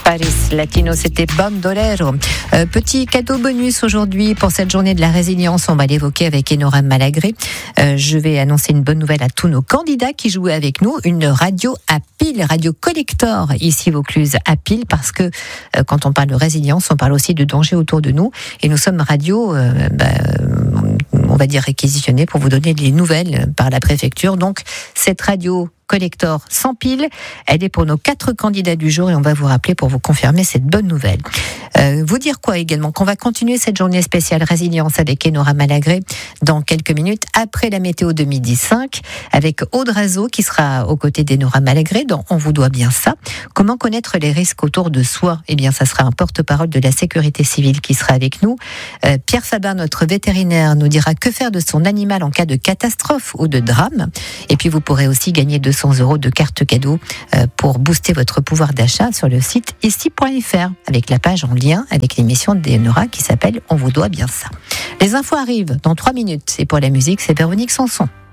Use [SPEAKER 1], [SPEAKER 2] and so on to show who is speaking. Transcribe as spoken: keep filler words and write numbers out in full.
[SPEAKER 1] Paris Latino, c'était Bandolero. Euh, petit cadeau bonus aujourd'hui pour cette journée de la résilience. On va l'évoquer avec Enora Malagré. Euh, je vais annoncer une bonne nouvelle à tous nos candidats qui jouent avec nous. Une radio à pile, radio collector ici Vaucluse à pile, parce que euh, quand on parle de résilience, on parle aussi de danger autour de nous. Et nous sommes radio, euh, bah, on va dire réquisitionnée pour vous donner des nouvelles par la préfecture. Donc cette radio collector sans pile, elle est pour nos quatre candidats du jour et on va vous rappeler pour vous confirmer cette bonne nouvelle. Euh, vous dire quoi également, qu'on va continuer cette journée spéciale résilience avec Enora Malagré dans quelques minutes après la météo de midi cinq avec Aude Razo qui sera aux côtés d'Enora Malagré dans On vous doit bien ça. Comment connaître les risques autour de soi? Eh bien ça sera un porte-parole de la sécurité civile qui sera avec nous. Euh, Pierre Fabin, notre vétérinaire, nous dira que faire de son animal en cas de catastrophe ou de drame. Et puis vous pourrez aussi gagner deux cents euros de cartes cadeaux euh, pour booster votre pouvoir d'achat sur le site ici point f r avec la page en lien avec l'émission d'Enora qui s'appelle On vous doit bien ça. Les infos arrivent dans trois minutes et pour la musique, c'est Véronique Sanson.